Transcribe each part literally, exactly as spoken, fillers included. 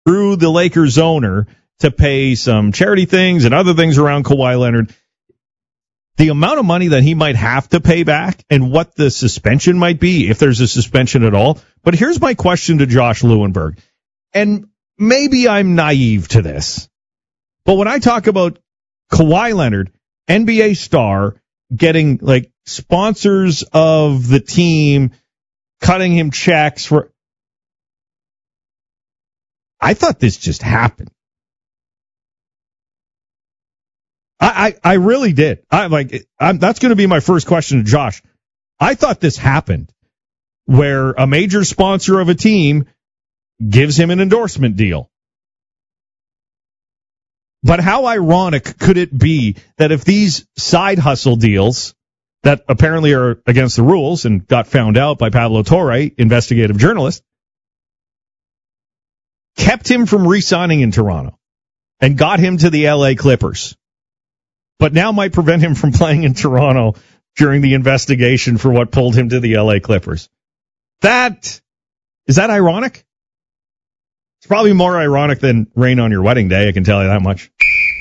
through the Lakers owner to pay some charity things and other things around Kawhi Leonard. The amount of money that he might have to pay back and what the suspension might be, if there's a suspension at all. But here's my question to Josh Lewenberg. And maybe I'm naive to this, but when I talk about Kawhi Leonard, N B A star, getting like sponsors of the team, cutting him checks for, I thought this just happened. I, I, I really did. I like. I'm, that's going to be my first question to Josh. I thought this happened, where a major sponsor of a team gives him an endorsement deal. But how ironic could it be that if these side hustle deals that apparently are against the rules and got found out by Pablo Torre, investigative journalist, kept him from re-signing in Toronto and got him to the L A Clippers, but now might prevent him from playing in Toronto during the investigation for what pulled him to the L A Clippers. That, is that ironic? It's probably more ironic than rain on your wedding day, I can tell you that much.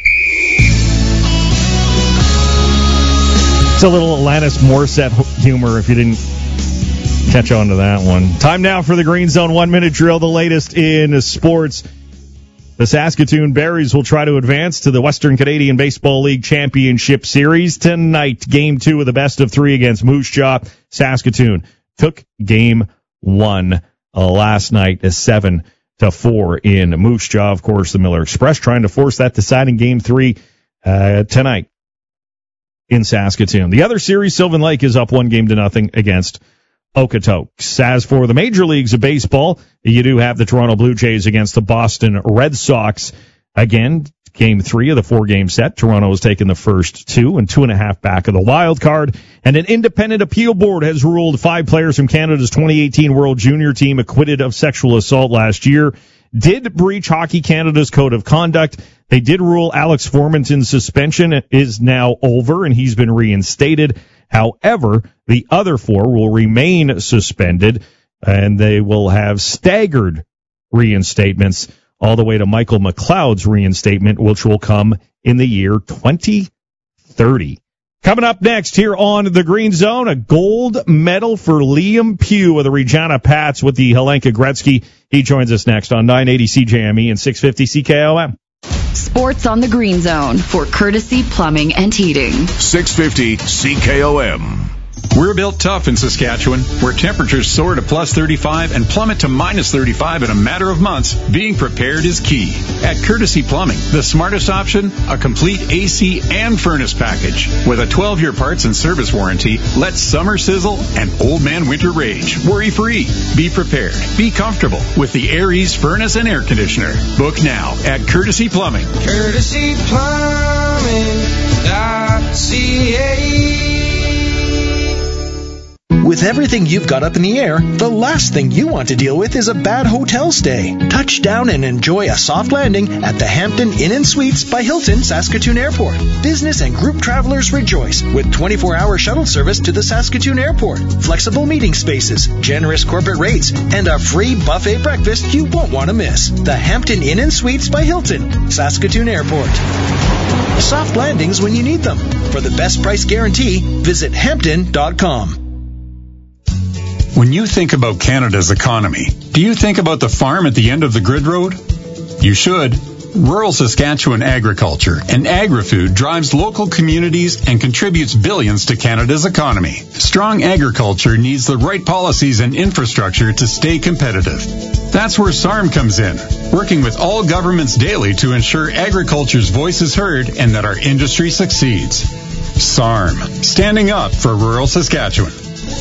It's a little Alanis Morissette humor if you didn't catch on to that one. Time now for the Green Zone one-minute drill, the latest in sports. The Saskatoon Berries will try to advance to the Western Canadian Baseball League Championship Series tonight. Game two of the best of three against Moose Jaw. Saskatoon took game one uh, last night as seven to four in Moose Jaw. Of course, the Miller Express trying to force that deciding game three uh, tonight in Saskatoon. The other series, Sylvan Lake is up one game to nothing against Okotoks. As for the major leagues of baseball, you do have the Toronto Blue Jays against the Boston Red Sox. Again, game three of the four-game set. Toronto has taken the first two and two and a half back of the wild card. And an independent appeal board has ruled five players from Canada's twenty eighteen World Junior team acquitted of sexual assault last year did breach Hockey Canada's code of conduct. They did rule Alex Formanton's suspension is now over and he's been reinstated. However, the other four will remain suspended, and they will have staggered reinstatements all the way to Michael McLeod's reinstatement, which will come in the year twenty thirty. Coming up next here on the Green Zone, a gold medal for Liam Pugh of the Regina Pats with the Helenka Gretzky. He joins us next on nine eighty C J M E and six fifty C K O M. Sports on the Green Zone for Courtesy Plumbing and Heating. six fifty C K O M. We're built tough in Saskatchewan, where temperatures soar to plus thirty-five and plummet to minus thirty-five in a matter of months. Being prepared is key. At Courtesy Plumbing, the smartest option, a complete A C and furnace package. With a twelve-year parts and service warranty, let summer sizzle and old man winter rage. Worry-free. Be prepared. Be comfortable with the Aries furnace and air conditioner. Book now at Courtesy Plumbing. Courtesy Plumbing dot C A. With everything you've got up in the air, the last thing you want to deal with is a bad hotel stay. Touch down and enjoy a soft landing at the Hampton Inn and Suites by Hilton Saskatoon Airport. Business and group travelers rejoice with twenty-four hour shuttle service to the Saskatoon Airport, flexible meeting spaces, generous corporate rates, and a free buffet breakfast you won't want to miss. The Hampton Inn and Suites by Hilton, Saskatoon Airport. Soft landings when you need them. For the best price guarantee, visit hampton dot com. When you think about Canada's economy, do you think about the farm at the end of the grid road? You should. Rural Saskatchewan agriculture and agri-food drives local communities and contributes billions to Canada's economy. Strong agriculture needs the right policies and infrastructure to stay competitive. That's where S A R M comes in, working with all governments daily to ensure agriculture's voice is heard and that our industry succeeds. S A R M, standing up for rural Saskatchewan.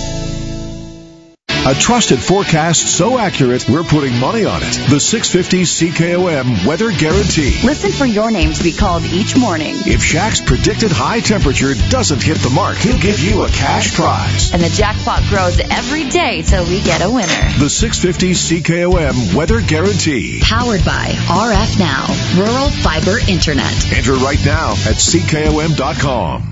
A trusted forecast so accurate, we're putting money on it. The six fifty C K O M Weather Guarantee. Listen for your name to be called each morning. If Shaq's predicted high temperature doesn't hit the mark, he'll give you a cash prize. And the jackpot grows every day till we get a winner. The six fifty C K O M Weather Guarantee. Powered by R F Now, Rural Fiber Internet. Enter right now at C K O M dot com.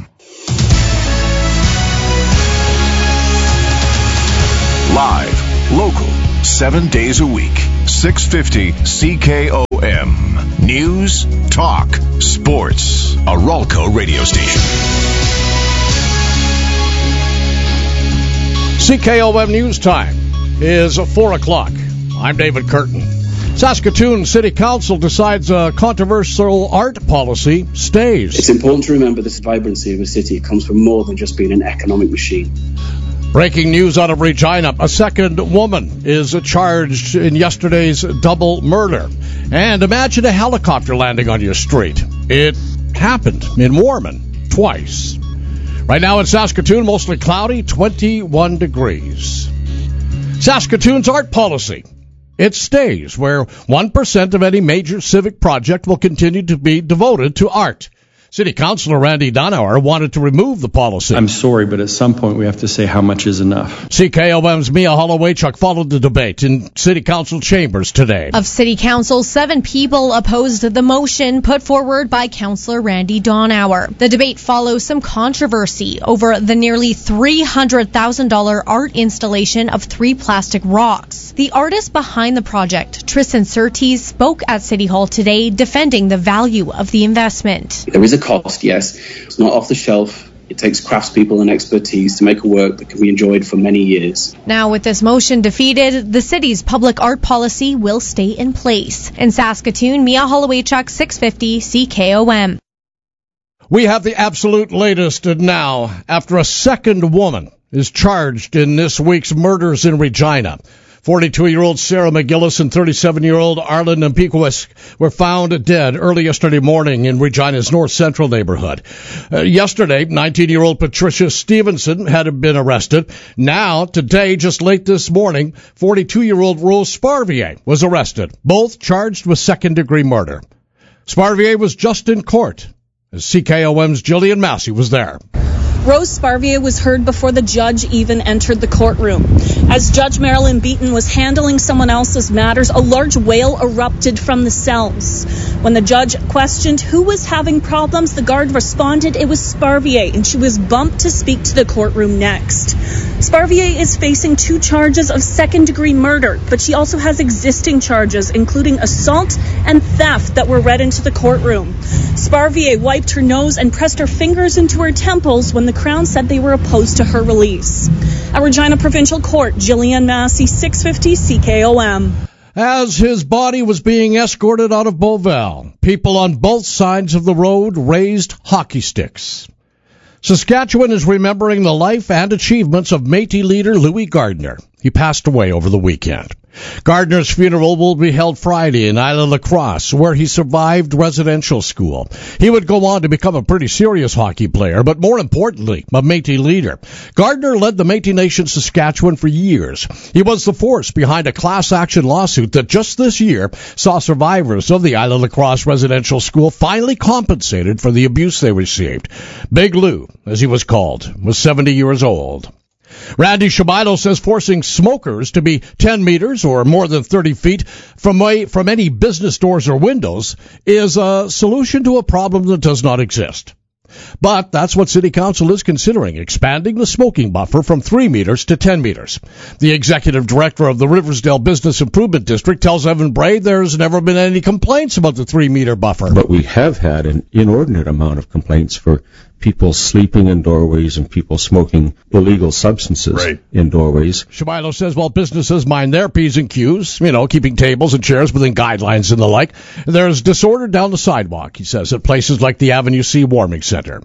Live, local, seven days a week. six fifty C K O M. News, talk, sports. A Ralco radio station. C K O M News Time is four o'clock. I'm David Curtin. Saskatoon City Council decides a controversial art policy stays. It's important to remember this vibrancy of a city comes from more than just being an economic machine. Breaking news out of Regina. A second woman is charged in yesterday's double murder. And imagine a helicopter landing on your street. It happened in Warman twice. Right now in Saskatoon, mostly cloudy, twenty-one degrees. Saskatoon's art policy. It stays, where one percent of any major civic project will continue to be devoted to art. City Councilor Randy Donauer wanted to remove the policy. I'm sorry, but at some point we have to say how much is enough. C K O M's Mia Hollowaychuk followed the debate in City Council chambers today. Of City Council, seven people opposed the motion put forward by Councilor Randy Donauer. The debate follows some controversy over the nearly three hundred thousand dollars art installation of three plastic rocks. The artist behind the project, Tristan Surtees, spoke at City Hall today defending the value of the investment. There is a cost, yes. It's not off the shelf. It takes craftspeople and expertise to make a work that can be enjoyed for many years. Now, with this motion defeated, the city's public art policy will stay in place. In Saskatoon, Mia Hollowaychuk, six fifty C K O M. We have the absolute latest now after a second woman is charged in this week's murders in Regina. forty-two-year-old Sarah McGillis and thirty-seven-year-old Arlen Nampikowicz were found dead early yesterday morning in Regina's North Central neighborhood. Uh, yesterday, nineteen-year-old Patricia Stevenson had been arrested. Now, today, just late this morning, forty-two-year-old Rose Sparvier was arrested, both charged with second-degree murder. Sparvier was just in court, as C K O M's Jillian Massey was there. Rose Sparvier was heard before the judge even entered the courtroom. As Judge Marilyn Beaton was handling someone else's matters, a large wail erupted from the cells. When the judge questioned who was having problems, the guard responded it was Sparvier, and she was bumped to speak to the courtroom next. Sparvier is facing two charges of second-degree murder, but she also has existing charges, including assault and theft, that were read into the courtroom. Sparvier wiped her nose and pressed her fingers into her temples when the Crown said they were opposed to her release. At Regina Provincial Court, Jillian Massey, six fifty C K O M. As his body was being escorted out of Beauval, people on both sides of the road raised hockey sticks. Saskatchewan is remembering the life and achievements of Métis leader Louis Gardner. He passed away over the weekend. Gardner's funeral will be held Friday in Isla-Lacrosse, where he survived residential school. He would go on to become a pretty serious hockey player, but more importantly, a Métis leader. Gardner led the Métis Nation Saskatchewan for years. He was the force behind a class action lawsuit that just this year saw survivors of the Isla-Lacrosse residential school finally compensated for the abuse they received. Big Lou, as he was called, was seventy years old. Randy Shimano says forcing smokers to be ten meters or more than thirty feet from, way, from any business doors or windows is a solution to a problem that does not exist. But that's what City Council is considering, expanding the smoking buffer from three meters to ten meters. The executive director of the Riversdale Business Improvement District tells Evan Bray there's never been any complaints about the three-meter buffer. But we have had an inordinate amount of complaints for people sleeping in doorways and people smoking illegal substances right. in doorways. Shimano says while businesses mind their P's and Q's, you know, keeping tables and chairs within guidelines and the like, there's disorder down the sidewalk, he says, at places like the Avenue C Warming Center.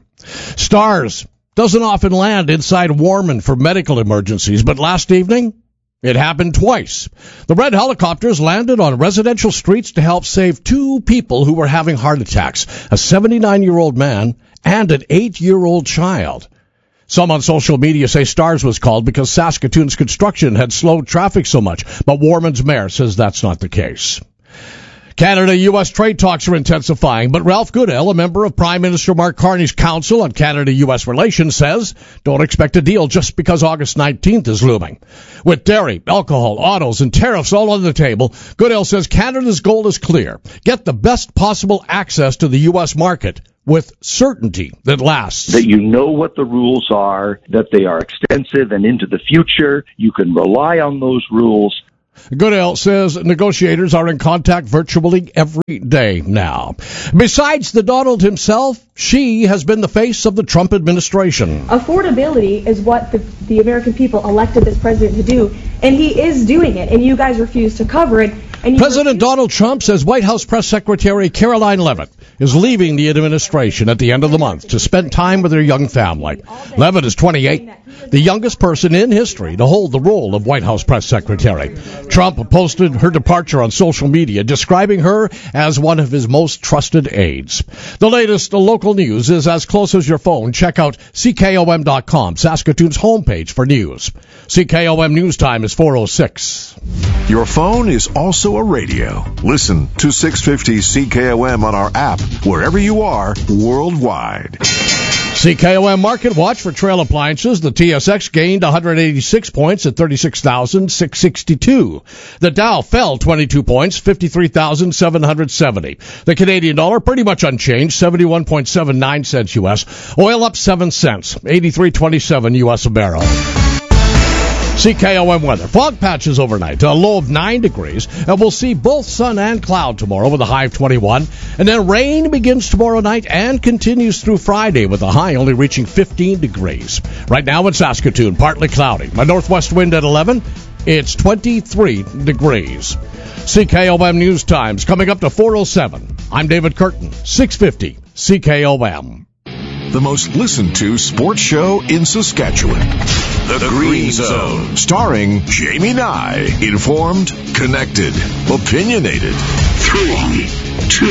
Stars doesn't often land inside Warman for medical emergencies, but last evening, it happened twice. The red helicopters landed on residential streets to help save two people who were having heart attacks, a seventy-nine-year-old man and an eight-year-old child. Some on social media say Stars was called because Saskatoon's construction had slowed traffic so much, but Warman's mayor says that's not the case. Canada-U S trade talks are intensifying, but Ralph Goodale, a member of Prime Minister Mark Carney's Council on Canada-U S relations, says don't expect a deal just because August nineteenth is looming. With dairy, alcohol, autos, and tariffs all on the table, Goodale says Canada's goal is clear. Get the best possible access to the U S market with certainty that lasts. That you know what the rules are, that they are extensive and into the future. You can rely on those rules. Goodell says negotiators are in contact virtually every day now. Besides the Donald himself, she has been the face of the Trump administration. Affordability is what the, the American people elected this president to do, and he is doing it, and you guys refuse to cover it. And President Donald Trump says White House Press Secretary Caroline Leavitt is leaving the administration at the end of the month to spend time with her young family. Leavitt is twenty-eight, the youngest person in history to hold the role of White House Press Secretary. Trump posted her departure on social media, describing her as one of his most trusted aides. The latest local news is as close as your phone. Check out C K O M dot com, Saskatoon's homepage for news. C K O M News Time is four oh six. Your phone is also a radio. Listen to six fifty C K O M on our app, wherever you are, worldwide. C K O M Market Watch for Trail Appliances. The T S X gained one hundred eighty-six points at thirty-six thousand six hundred sixty-two. The Dow fell twenty-two points, fifty-three thousand seven hundred seventy. The Canadian dollar pretty much unchanged, seventy-one point seven nine cents U S. Oil up seven cents, eighty-three twenty-seven U S a barrel. C K O M weather. Fog patches overnight, a low of nine degrees, and we'll see both sun and cloud tomorrow with a high of twenty-one. And then rain begins tomorrow night and continues through Friday with a high only reaching fifteen degrees. Right now in Saskatoon, partly cloudy. A northwest wind at eleven. It's twenty-three degrees. C K O M News Times coming up to four oh seven. I'm David Curtin, six fifty C K O M. The most listened to sports show in Saskatchewan. The, the Green Zone. Starring Jamie Nye. Informed, connected, opinionated. Three, two,